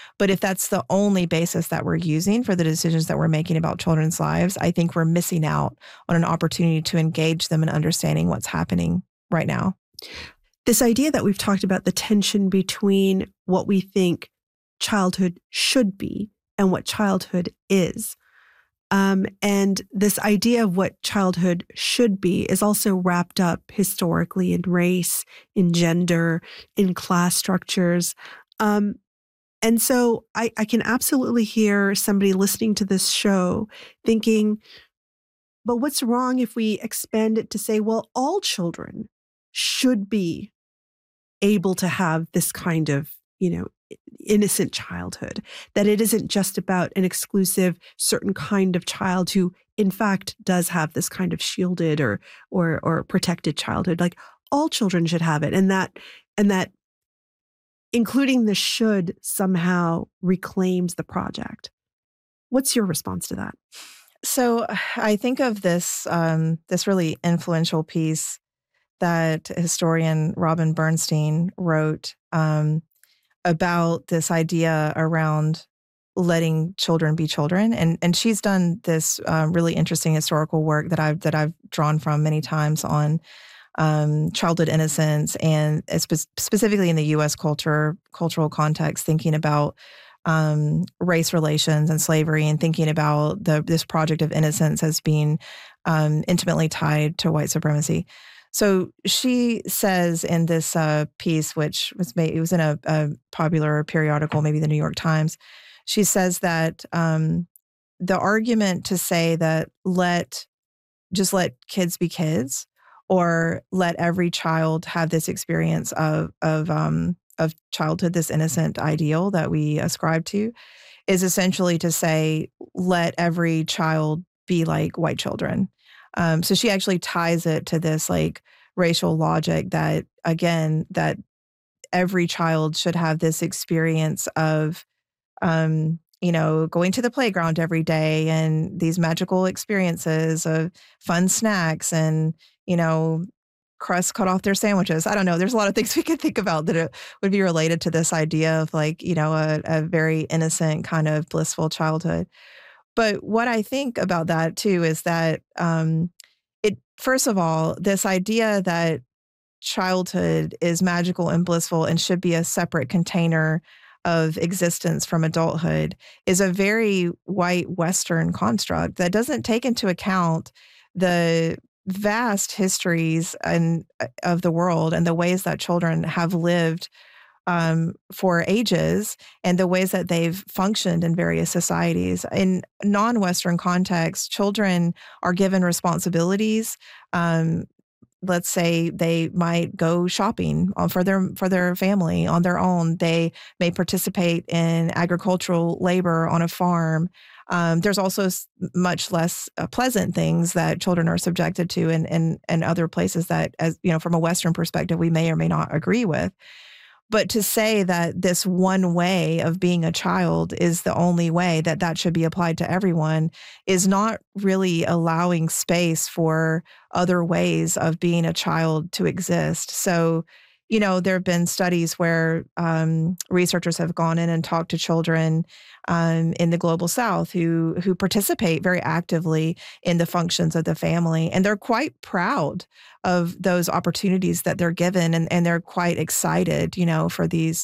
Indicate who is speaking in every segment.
Speaker 1: But if that's the only basis that we're using for the decisions that we're making about children's lives, I think we're missing out on an opportunity to engage them in understanding what's happening right now.
Speaker 2: This idea that we've talked about, the tension between what we think childhood should be and what childhood is. And this idea of what childhood should be is also wrapped up historically in race, in gender, in class structures. And so I can absolutely hear somebody listening to this show thinking, but what's wrong if we expand it to say, well, all children should be able to have this kind of, innocent childhood, that it isn't just about an exclusive certain kind of child who in fact does have this kind of shielded or protected childhood. Like all children should have it. And that including the should somehow reclaims the project. What's your response to that?
Speaker 1: So I think of this really influential piece that historian Robin Bernstein wrote about this idea around letting children be children, and she's done this really interesting historical work that I've drawn from many times on childhood innocence, and specifically in the U.S. cultural context, thinking about race relations and slavery, and thinking about this project of innocence as being intimately tied to white supremacy. So she says in this piece, which was made, it was in a popular periodical, maybe the New York Times, she says that the argument to say that just let kids be kids, or let every child have this experience of childhood, this innocent ideal that we ascribe to, is essentially to say, let every child be like white children. So she actually ties it to this like racial logic that, again, that every child should have this experience of, going to the playground every day and these magical experiences of fun snacks and, crust cut off their sandwiches. I don't know. There's a lot of things we could think about that it would be related to this idea of like, a very innocent kind of blissful childhood. But what I think about that too is that first of all, this idea that childhood is magical and blissful and should be a separate container of existence from adulthood is a very white Western construct that doesn't take into account the vast histories of the world and the ways that children have lived for ages, and the ways that they've functioned in various societies. In non-Western contexts, children are given responsibilities. Let's say they might go shopping for their family on their own. They may participate in agricultural labor on a farm. There's also much less pleasant things that children are subjected to in other places that, as from a Western perspective, we may or may not agree with. But to say that this one way of being a child is the only way that should be applied to everyone is not really allowing space for other ways of being a child to exist. So, there have been studies where researchers have gone in and talked to children in the Global South who participate very actively in the functions of the family. And they're quite proud of those opportunities that they're given. And they're quite excited, for these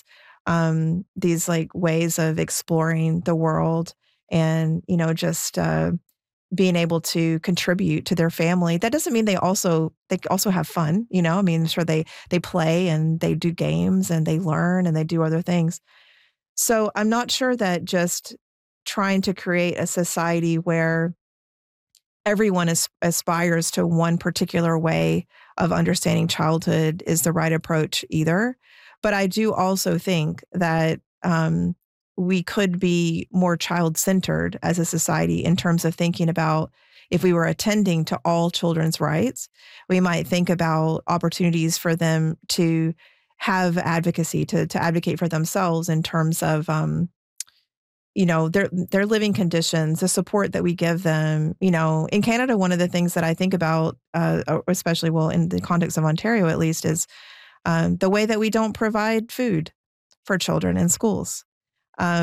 Speaker 1: like ways of exploring the world and, just being able to contribute to their family. That doesn't mean they also have fun, sure they play and they do games and they learn and they do other things. So I'm not sure that just trying to create a society where everyone aspires to one particular way of understanding childhood is the right approach either. But I do also think that we could be more child-centered as a society in terms of thinking about, if we were attending to all children's rights, we might think about opportunities for them to have advocacy, to advocate for themselves in terms of, their living conditions, the support that we give them. In Canada, one of the things that I think about, especially, in the context of Ontario at least, is the way that we don't provide food for children in schools.